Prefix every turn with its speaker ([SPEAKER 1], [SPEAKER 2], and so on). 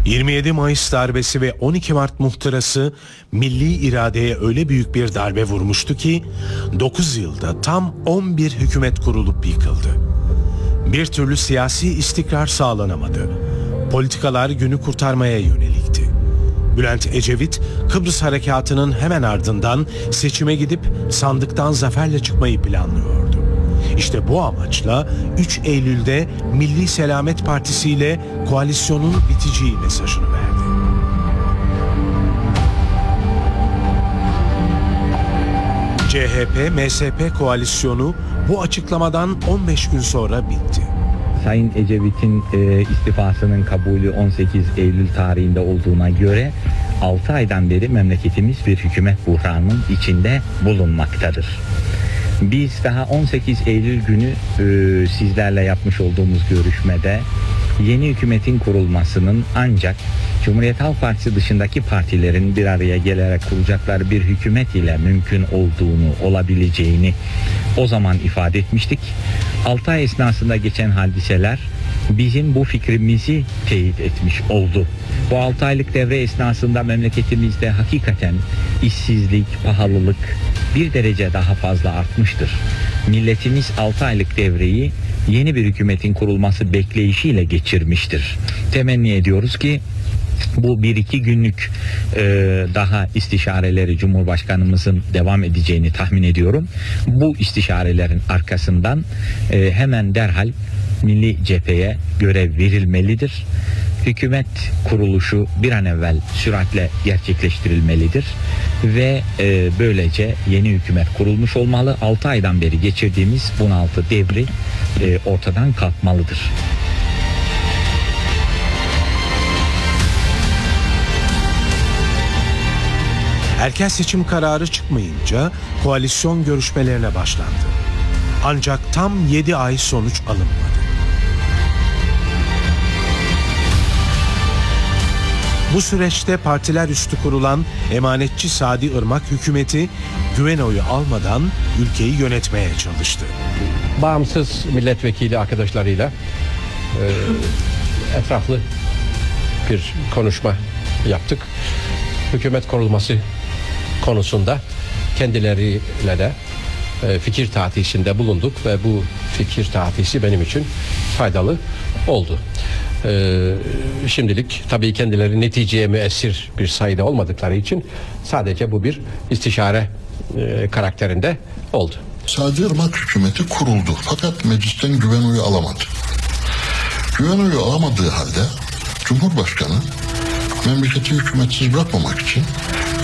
[SPEAKER 1] 27 Mayıs darbesi ve 12 Mart muhtırası milli iradeye öyle büyük bir darbe vurmuştu ki 9 yılda tam 11 hükümet kurulup yıkıldı. Bir türlü siyasi istikrar sağlanamadı. Politikalar günü kurtarmaya yönelikti. Bülent Ecevit, Kıbrıs Harekatı'nın hemen ardından seçime gidip sandıktan zaferle çıkmayı planlıyordu. İşte bu amaçla 3 Eylül'de Milli Selamet Partisi ile koalisyonun biteceği mesajını verdi. CHP-MSP koalisyonu bu açıklamadan 15 gün sonra bitti.
[SPEAKER 2] Sayın Ecevit'in istifasının kabulü 18 Eylül tarihinde olduğuna göre 6 aydan beri memleketimiz bir hükümet buhranının içinde bulunmaktadır. Biz daha 18 Eylül günü sizlerle yapmış olduğumuz görüşmede yeni hükümetin kurulmasının ancak Cumhuriyet Halk Partisi dışındaki partilerin bir araya gelerek kuracakları bir hükümet ile mümkün olduğunu, olabileceğini o zaman ifade etmiştik. 6 ay esnasında geçen hadiseler bizim bu fikrimizi teyit etmiş oldu. Bu 6 aylık devre esnasında memleketimizde hakikaten işsizlik, pahalılık bir derece daha fazla artmıştır. Milletimiz 6 aylık devreyi yeni bir hükümetin kurulması bekleyişiyle geçirmiştir. Temenni ediyoruz ki bu 1-2 günlük daha istişareleri Cumhurbaşkanımızın devam edeceğini tahmin ediyorum. Bu istişarelerin arkasından hemen derhal Milli Cepheye görev verilmelidir. Hükümet kuruluşu bir an evvel süratle gerçekleştirilmelidir ve böylece yeni hükümet kurulmuş olmalı. 6 aydan beri geçirdiğimiz bunaltı devri ortadan kalkmalıdır.
[SPEAKER 1] Erken seçim kararı çıkmayınca koalisyon görüşmelerine başlandı. Ancak tam 7 ay sonuç alınmadı. Bu süreçte partiler üstü kurulan emanetçi Sadi Irmak hükümeti güven oyu almadan ülkeyi yönetmeye çalıştı.
[SPEAKER 3] Bağımsız milletvekili arkadaşlarıyla etraflı bir konuşma yaptık. Hükümet kurulması konusunda kendileriyle de fikir tatisinde bulunduk ve bu fikir tatisi benim için faydalı oldu. Şimdilik tabii kendileri neticeye müessir bir sayıda olmadıkları için sadece bu bir istişare karakterinde oldu.
[SPEAKER 4] Sadi Irmak hükümeti kuruldu fakat meclisten güven oyu alamadı. Güven oyu alamadığı halde Cumhurbaşkanı memleketi hükümetsiz bırakmamak için